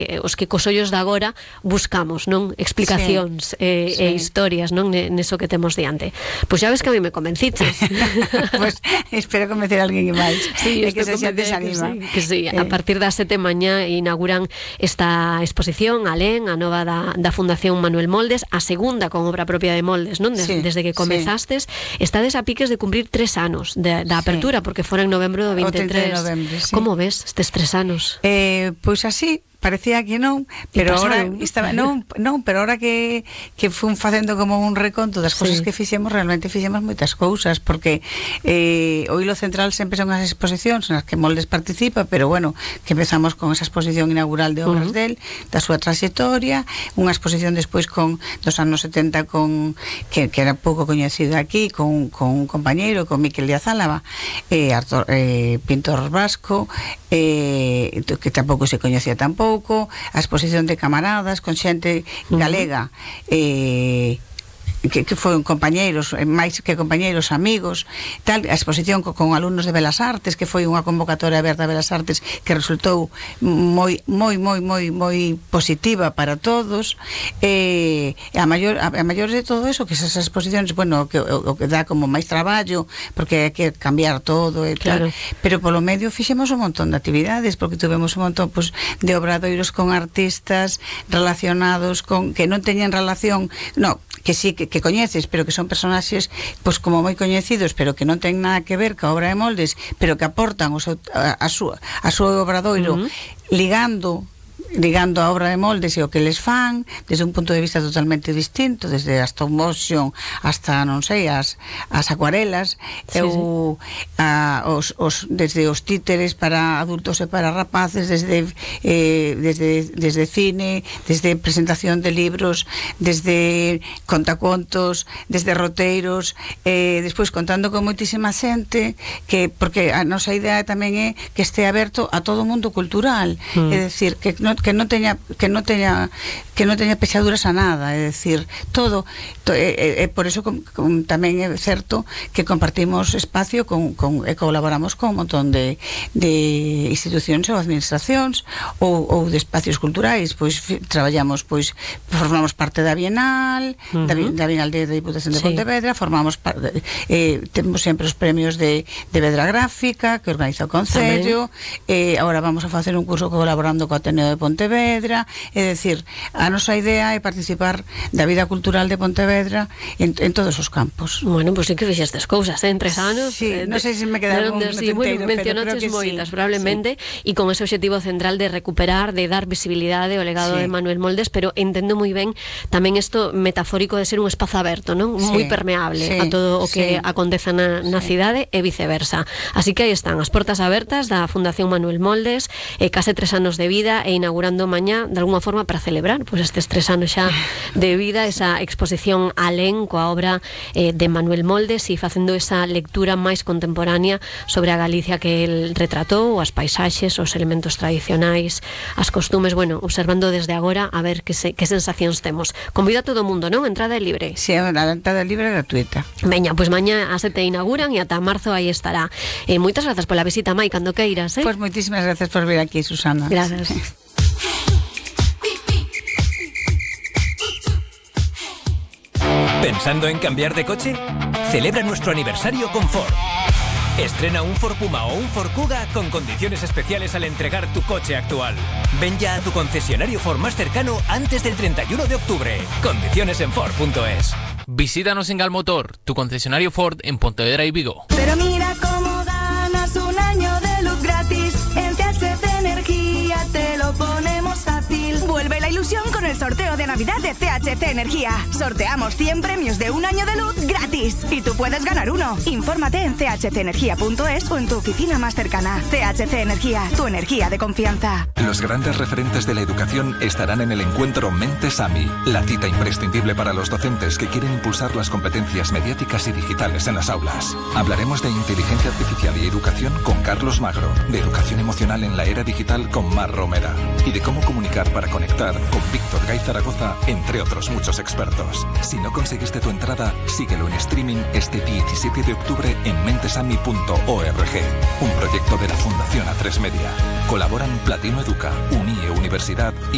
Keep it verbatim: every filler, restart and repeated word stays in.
os que cos ollos de agora buscamos, non? Explicacións sí, e, sí. e historias, non? Neso que temos diante. Pois xa ves que a mí me convenciches. Pois espero convencer a alguén que máis. Sí, e que se xa desanima. Que sí, que sí. Eh. A partir das sete mañá inauguran esta exposición alén, a nova da, da Fundación Manuel Moldes, a segunda con obra propia de Moldes, non? Des, sí, desde que comezastes, sí. Estades a piques de cumprir tres anos da apertura, sí. Porque fora en novembro do veintitrés. De novembro, sí. Como ves estes tres anos? Eh, pois así, parecía que non, pero ahora estaba, non, non, pero ahora que que fun facendo como un reconto das cousas sí. que fixemos, realmente fixemos moitas cousas, porque eh, o hilo central sempre son as exposicións nas que Moldes participa, pero bueno, que empezamos con esa exposición inaugural de obras uh-huh. del, da súa trayectoria, unha exposición despois con dos anos setenta con que, que era pouco coñecida aquí, con, con un compañeiro, con Miquel Díaz Álava, eh, Artur, eh, pintor vasco, eh, que tampouco se coñecía tampouco, a exposición de camaradas con xente galega, uh-huh. eh, que, que foron compañeiros, máis que compañeiros, amigos, tal, a exposición con, con alumnos de Belas Artes, que foi unha convocatoria aberta a Belas Artes que resultou moi moi moi moi moi positiva para todos. Eh, a maior a, a maior de todo eso, que esas exposicións, bueno, que o, o que dá como máis traballo, porque hai que cambiar todo e tal, claro. Pero polo medio fixemos un montón de actividades, porque tuvemos un montón pues, de obradoiros con artistas relacionados con que non teñen relación, no, que sí que que coñeces, pero que son personaxes pois como moi coñecidos, pero que non ten nada que ver ca obra de Moldes, pero que aportan o seu, a, a súa a súa obradoiro uh-huh. ligando ligando a obra de Moldes e o que les fan desde un punto de vista totalmente distinto, desde a stop motion hasta, non sei, as, as acuarelas, sí, eu, sí. A, os, os, desde os títeres para adultos e para rapaces, desde, eh, desde, desde cine, desde presentación de libros, desde contacontos, desde roteiros, eh, despois contando con moitísima xente, que porque a nosa idea tamén é que este aberto a todo o mundo cultural, mm. é dicir, que non que non teña que non teña que non teña pechaduras a nada, é dicir, todo to, é, é por eso com, com, tamén é certo que compartimos espacio con, con, e colaboramos con un montón de, de institucións ou administracións ou, ou de espacios culturais, pois fi, traballamos, pois formamos parte da Bienal, uh-huh. da, da Bienal de, de Diputación de sí. Pontevedra, formamos parte, eh, temos sempre os premios de, de Vedra Gráfica que organiza o Concello, eh, agora vamos a facer un curso colaborando co Ateneo de Pontevedra, é dicir, a nosa idea é participar da vida cultural de Pontevedra en, en todos os campos. Bueno, pois pues sí que fixestes cousas, eh, en tres anos. Sí, eh, non sei se me quedaron un sí, bueno, mencionaches moitas, sí. probablemente, e sí. con ese objetivo central de recuperar, de dar visibilidade ao legado sí. de Manuel Moldes, pero entendo moi ben tamén isto metafórico de ser un espazo aberto, non? Sí. Moi permeable sí. a todo o que sí. aconteza na, na sí. cidade e viceversa. Así que aí están as portas abertas da Fundación Manuel Moldes, eh, case tres anos de vida e inaugurando mañá, de alguma forma, para celebrar pois estes tres anos xa de vida, esa exposición alén coa obra eh, de Manuel Moldes e facendo esa lectura máis contemporánea sobre a Galicia que el retratou, as paisaxes, os elementos tradicionais, as costumes, bueno, observando desde agora a ver que, se, que sensacións temos. Convido a todo o mundo, non? Entrada é libre. Si, sí, a entrada libre é gratuita. Veña, pois mañá a sete inauguran e ata marzo aí estará. Eh, moitas grazas pola visita, Mai, cando queiras, eh? Pois moitísimas grazas por vir aquí, Susana. Grazas. ¿Pensando en cambiar de coche? Celebra nuestro aniversario con Ford. Estrena un Ford Puma o un Ford Kuga con condiciones especiales al entregar tu coche actual. Ven ya a tu concesionario Ford más cercano antes del treinta y uno de octubre. Condiciones en Ford punto es. Visítanos en Galmotor, tu concesionario Ford en Pontevedra y Vigo. Pero mira cómo ganas un año de luz gratis. En T H C Energía te lo ponemos fácil. Vuelve la ilusión con el sorteo de Navidad de T H C Energía. Sorteamos cien premios de un año de luz gratis. Y tú puedes ganar uno. Infórmate en C H C energía punto es o en tu oficina más cercana. T H C Energía, tu energía de confianza. Los grandes referentes de la educación estarán en el encuentro Mentes AMI, la cita imprescindible para los docentes que quieren impulsar las competencias mediáticas y digitales en las aulas. Hablaremos de inteligencia artificial y educación con Carlos Magro, de educación emocional en la era digital con Mar Romera y de cómo comunicar para conectar con Víctor Gay Zaragoza, entre otros muchos expertos. Si no conseguiste tu entrada, síguelo en streaming este diecisiete de octubre en mentesami punto org, un proyecto de la Fundación A tres Media. Colaboran Platino Educa, Unie Universidad y